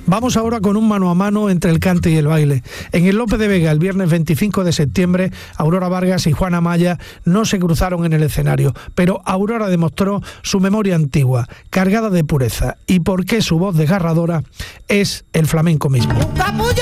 Vamos ahora con un mano a mano entre el cante y el baile. En el Lope de Vega, el viernes 25 de septiembre, Aurora Vargas y Juana Maya no se cruzaron en el escenario, pero Aurora demostró su memoria antigua, cargada de pureza, y por qué su voz desgarradora es el flamenco mismo.